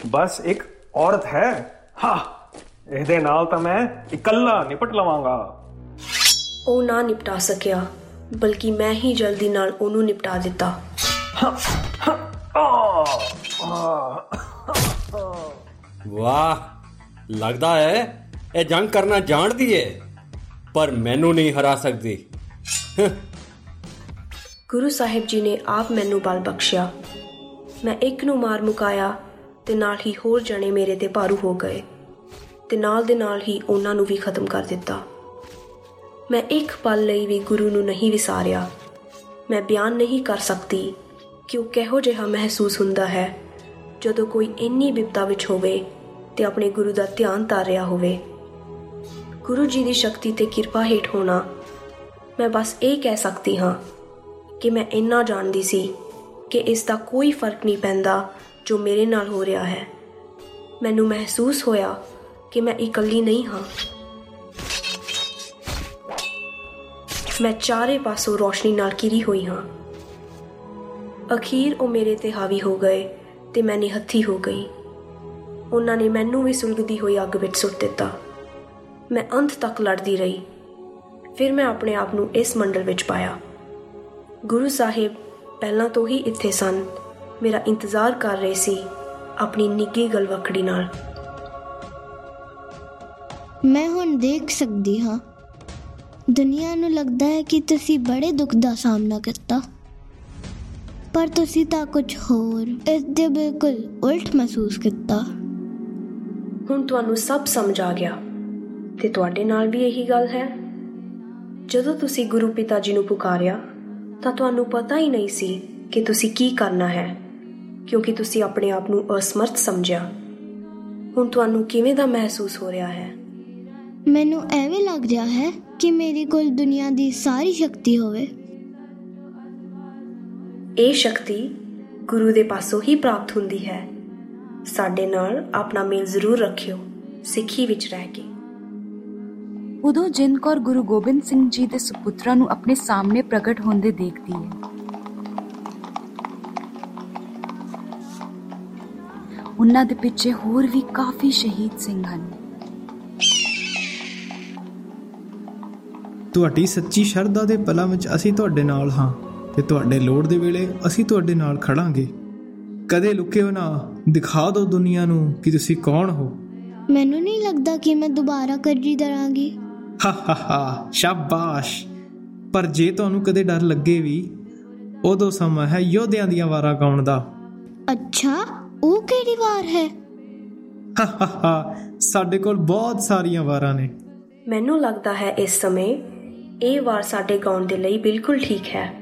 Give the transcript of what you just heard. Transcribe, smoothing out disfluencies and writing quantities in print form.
बस एक औरत है। हाँ, ਇਹਦੇ ਨਾਲ ਤਾਂ ਮੈਂ ਇਕੱਲਾ ਨਿਪਟ ਲਵਾਂਗਾ। ਉਹ ਨਾ ਨਿਪਟਾ ਸਕਿਆ, ਬਲਕਿ ਮੈਂ ਹੀ ਜਲਦੀ ਨਾਲ ਉਹਨੂੰ ਨਿਪਟਾ ਦਿੱਤਾ। वाह, लगता है ये जंग करना जानती है, पर मैनू नहीं हरा सकती। ਗੁਰੂ ਸਾਹਿਬ ਜੀ ਨੇ ਆਪ ਮੈਨੂੰ ਬਲ ਬਖਸ਼ਿਆ। ਮੈਂ ਇੱਕ ਨੂੰ ਮਾਰ ਮੁਕਾਇਆ ਤੇ ਨਾਲ ਹੀ ਹੋਰ ਜਣੇ ਮੇਰੇ ਤੇ ਭਾਰੂ ਹੋ ਗਏ ਤੇ ਨਾਲ ਦੇ ਨਾਲ ਹੀ ਉਹਨਾਂ ਨੂੰ ਵੀ ਖਤਮ ਕਰ ਦਿੱਤਾ। ਮੈਂ ਇੱਕ ਪਲ ਲਈ ਵੀ ਗੁਰੂ ਨੂੰ ਨਹੀਂ ਵਿਸਾਰਿਆ। ਮੈਂ ਬਿਆਨ ਨਹੀਂ ਕਰ ਸਕਦੀ ਕਿ ਉਹ ਕਿਹੋ ਜਿਹਾ ਮਹਿਸੂਸ ਹੁੰਦਾ ਹੈ ਜਦੋਂ ਕੋਈ ਇੰਨੀ ਬਿਪਤਾ ਵਿੱਚ ਹੋਵੇ ਤੇ ਆਪਣੇ ਗੁਰੂ ਦਾ ਧਿਆਨ ਧਰ ਰਿਹਾ ਹੋਵੇ। ਗੁਰੂ ਜੀ ਦੀ ਸ਼ਕਤੀ ਤੇ ਕਿਰਪਾ ਹੇਠ ਹੋਣਾ, ਮੈਂ ਬਸ ਇਹ ਕਹਿ ਸਕਦੀ ਹਾਂ ਕਿ ਮੈਂ ਇੰਨਾ ਜਾਣਦੀ ਸੀ ਕਿ ਇਸ ਦਾ ਕੋਈ ਫਰਕ ਨਹੀਂ ਪੈਂਦਾ ਜੋ ਮੇਰੇ ਨਾਲ ਹੋ ਰਿਹਾ ਹੈ। ਮੈਨੂੰ ਮਹਿਸੂਸ ਹੋਇਆ ਕਿ ਮੈਂ ਇਕੱਲੀ ਨਹੀਂ ਹਾਂ। ਮੈਂ ਚਾਰੇ ਪਾਸੋਂ ਰੋਸ਼ਨੀ ਨਾਲ ਘਿਰੀ ਹੋਈ ਹਾਂ। ਅਖੀਰ ਉਹ ਮੇਰੇ ਤੇ ਹਾਵੀ ਹੋ ਗਏ ਤੇ ਮੈਂ ਨਿਹੱਥੀ ਹੋ ਗਈ। ਉਹਨਾਂ ਨੇ ਮੈਨੂੰ ਵੀ ਸੁਲਗਦੀ ਹੋਈ ਅੱਗ ਵਿੱਚ ਸੁੱਟ ਦਿੱਤਾ। ਮੈਂ ਅੰਤ ਤੱਕ ਲੜਦੀ ਰਹੀ। ਫਿਰ ਮੈਂ ਆਪਣੇ ਆਪ ਨੂੰ ਇਸ ਮੰਡਲ ਵਿੱਚ ਪਾਇਆ। ਗੁਰੂ ਸਾਹਿਬ ਪਹਿਲਾਂ ਤੋਂ ਹੀ ਇੱਥੇ ਸਨ, ਮੇਰਾ ਇੰਤਜ਼ਾਰ ਕਰ ਰਹੇ ਸੀ ਆਪਣੀ ਨਿੱਘੀ ਗਲਵੱਕੜੀ ਨਾਲ। ਮੈਂ ਹੁਣ ਦੇਖ ਸਕਦੀ ਹਾਂ। ਦੁਨੀਆ ਨੂੰ ਲੱਗਦਾ ਹੈ ਕਿ ਤੁਸੀਂ ਬੜੇ ਦੁੱਖ ਦਾ ਸਾਹਮਣਾ ਕੀਤਾ, ਪਰ ਤੁਸੀਂ ਤਾਂ ਕੁਝ ਹੋਰ, ਇਸ ਦੇ ਬਿਲਕੁਲ ਉਲਟ ਮਹਿਸੂਸ ਕੀਤਾ। ਹੁਣ ਤੁਹਾਨੂੰ ਸਭ ਸਮਝ ਆ ਗਿਆ ਤੇ ਤੁਹਾਡੇ ਨਾਲ ਵੀ ਇਹੀ ਗੱਲ ਹੈ। ਜਦੋਂ ਤੁਸੀਂ ਗੁਰੂ ਪਿਤਾ ਜੀ ਨੂੰ ਪੁਕਾਰਿਆ ਤਾਂ ਤੁਹਾਨੂੰ ਪਤਾ ਹੀ ਨਹੀਂ ਸੀ ਕਿ ਤੁਸੀਂ ਕੀ ਕਰਨਾ ਹੈ, ਕਿਉਂਕਿ ਤੁਸੀਂ ਆਪਣੇ ਆਪ ਨੂੰ ਅਸਮਰਥ ਸਮਝਿਆ। ਹੁਣ ਤੁਹਾਨੂੰ ਕਿਵੇਂ ਦਾ ਮਹਿਸੂਸ ਹੋ ਰਿਹਾ ਹੈ? ਮੈਨੂੰ ਐਵੇਂ ਲੱਗ ਰਿਹਾ ਹੈ ਕਿ ਮੇਰੇ ਕੋਲ ਦੁਨੀਆ ਦੀ ਸਾਰੀ ਸ਼ਕਤੀ ਹੋਵੇ। ਇਹ ਸ਼ਕਤੀ ਗੁਰੂ ਦੇ ਪਾਸੋਂ ਹੀ ਪ੍ਰਾਪਤ ਹੁੰਦੀ ਹੈ। ਸਾਡੇ ਨਾਲ ਆਪਣਾ ਮੇਲ ਜ਼ਰੂਰ ਰੱਖਿਓ, ਸਿੱਖੀ ਵਿੱਚ ਰਹਿ ਕੇ। ਉਦੋਂ ਜਿੰਦ ਕੌਰ ਗੁਰੂ ਗੋਬਿੰਦ ਸਿੰਘ ਜੀ ਦੇ ਸੁਪੁੱਤਰਾਂ ਨੂੰ ਆਪਣੇ ਸਾਹਮਣੇ ਪ੍ਰਗਟ ਹੁੰਦੇ ਦੇਖਦੀ ਹੈ। ਉਹਨਾਂ ਦੇ ਪਿੱਛੇ ਹੋਰ ਵੀ ਕਾਫੀ ਸ਼ਹੀਦ ਸਿੰਘ ਹਨ। ਤੁਹਾਡੀ ਸੱਚੀ ਸ਼ਰਧਾ ਦੇ ਪਲਾਂ ਵਿੱਚ ਅਸੀਂ ਤੁਹਾਡੇ ਨਾਲ ਹਾਂ ਤੇ ਤੁਹਾਡੇ ਲੋੜ ਦੇ ਵੇਲੇ ਅਸੀਂ ਤੁਹਾਡੇ ਨਾਲ ਖੜਾਂਗੇ। ਕਦੇ ਲੁਕਿਓ ਨਾ, ਦਿਖਾ ਦਿਓ ਦੁਨੀਆ ਨੂੰ ਕਿ ਤੁਸੀਂ ਕੌਣ ਹੋ। ਮੈਨੂੰ ਨਹੀਂ ਲੱਗਦਾ ਕਿ ਮੈਂ ਦੁਬਾਰਾ ਕਰਜ਼ੀ ਦਰਾਂਗੀ। ਹਾ, ਸ਼ਾਬਾਸ਼। ਪਰ ਜੇ ਤੁਹਾਨੂੰ ਕਦੇ ਡਰ ਲੱਗੇ ਵੀ, ਉਦੋਂ ਸਮਾਂ ਹੈ ਯੋਧਿਆਂ ਦੀਆਂ ਵਾਰਾਂ ਗਾਉਣ ਦਾ। ਅੱਛਾ, ਉਹ ਕਿਹੜੀ ਵਾਰ ਹੈ? ਹਾ, ਸਾਡੇ ਕੋਲ ਬਹੁਤ ਸਾਰੀਆਂ ਵਾਰਾਂ ਨੇ। ਮੈਨੂੰ ਲੱਗਦਾ ਹੈ ਇਸ ਸਮੇਂ ਇਹ ਵਾਰ ਸਾਡੇ ਗਾਉਣ ਦੇ ਲਈ ਬਿਲਕੁਲ ਠੀਕ ਹੈ।